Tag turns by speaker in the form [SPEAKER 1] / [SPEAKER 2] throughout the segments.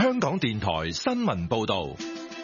[SPEAKER 1] 香港電台新聞報道。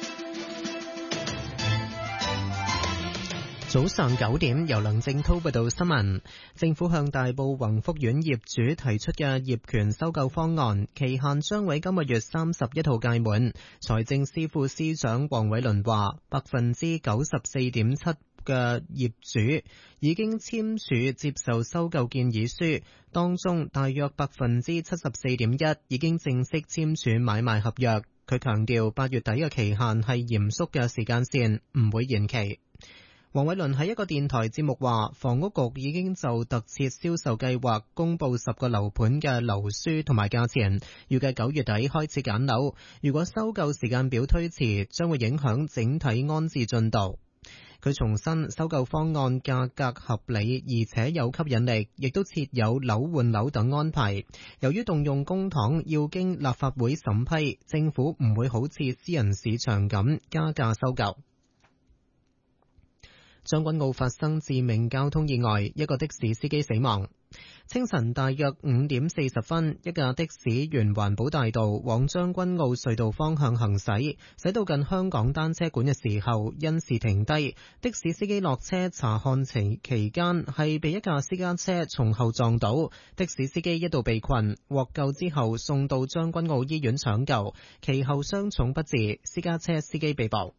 [SPEAKER 2] 早上9點，由梁正濤報道新聞。政府向大埔宏福苑業主提出嘅業權收購方案，期限將喺今個月31號屆滿。財政司副司長黃偉綸話，94.7%嘅業主已經簽署接受收購建議書，當中大約74.1%已經正式簽署買賣合約。佢強調8月底嘅期限係嚴肅嘅時間線，唔會延期。黃偉綸喺一個電台節目話，房屋局已經就特設銷售計劃公布10個樓盤嘅樓書同埋價錢，預計9月底開始揀樓。如果收購時間表推遲，將會影響整體安置進度。佢重申收購方案價格合理而且有吸引力，亦都設有樓換樓等安排。由於動用公帑要經立法會審批，政府唔會好似私人市場咁加價收購。將軍澳發生致命交通意外，一個的士司機死亡。清晨大約5點40分，一架的士沿環保大道往將軍澳隧道方向行駛，駛到近香港單車館嘅時候，因事停低。的士司機落車查看期間，係被一架私家車從後撞倒。的士司機一度被困，獲救之後送到將軍澳醫院搶救，其後傷重不治，私家車司機被捕。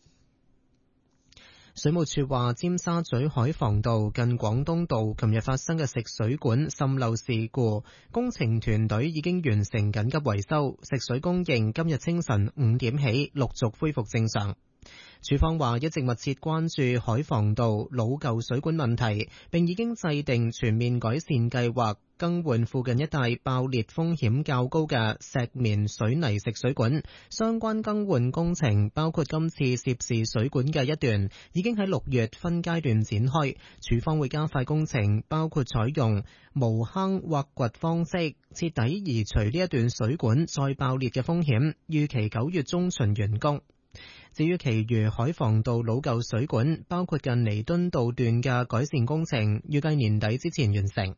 [SPEAKER 2] 水務署話，尖沙咀海防道近廣東道琴日發生嘅食水管滲漏事故，工程團隊已經完成緊急維修，食水供應今日清晨5點起陸續恢復正常。署方話一直密切關注海防道老舊水管問題，並已經制定全面改善計劃，更換附近一帶爆裂風險較高嘅石棉水泥食水管。相關更換工程包括今次涉事水管嘅一段，已經喺6月分階段展開。署方會加快工程，包括採用無坑挖掘方式，徹底移除呢一段水管再爆裂嘅風險，預期9月中旬完工。至於其餘海防道老舊水管，包括近彌敦道段嘅改善工程，預計年底之前完成。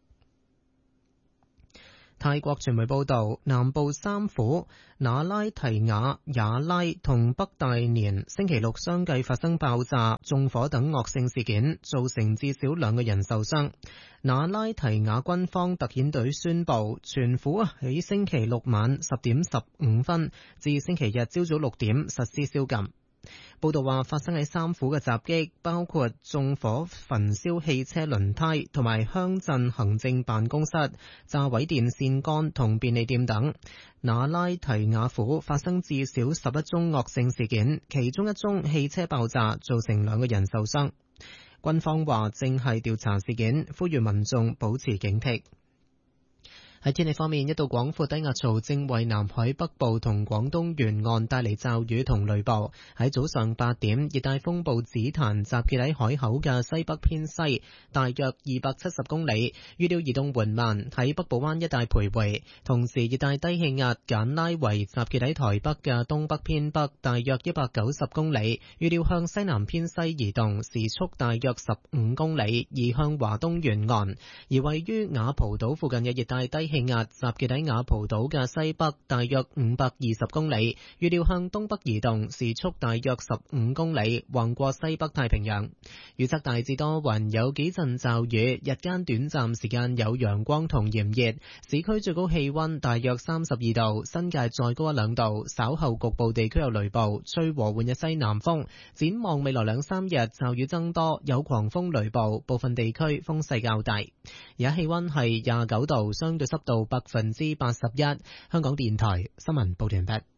[SPEAKER 2] 泰國傳媒報道，南部三府那拉提雅、雅拉同北大年星期六相繼發生爆炸、縱火等惡性事件，造成至少2個人受傷。那拉提雅軍方特遣隊宣布，全府喺星期六晚10點15分至星期日朝早6點實施宵禁。報道話，發生喺三府嘅襲擊包括縱火焚燒汽車輪胎同埋鄉鎮行政辦公室、炸毀電線桿同便利店等。那拉提雅府發生至少11宗惡性事件，其中一宗汽車爆炸造成2個人受傷。軍方話正係調查事件，呼籲民眾保持警惕。喺天氣方面，一道廣闊低壓槽正為南海北部同廣東沿岸帶嚟驟雨同雷暴。喺早上8點，熱帶風暴紫檀集結喺海口嘅西北偏西，大約270公里，預料移動緩慢，喺北部灣一帶徘徊。同時，熱帶低氣壓簡拉維集結喺台北嘅東北偏北，大約190公里，預料向西南偏西移動，時速大約15公里，移向華東沿岸。而位於雅蒲島附近嘅熱帶低氣壓集結喺雅蒲島嘅西北，大約520公里，預料向東北移動，時速大約15公里，橫過西北太平洋。預測大致多雲，有幾陣驟雨，日間短暫時間有陽光同炎熱，市區最高氣溫大約32度，新界再高1-2度，稍後局部地區有雷暴，吹和緩嘅西南風。展望未來2-3日，驟雨增多，有狂風雷暴，部分地區風勢較大。而家氣溫係29度，相對濕度81%。香港電台新聞報道完畢。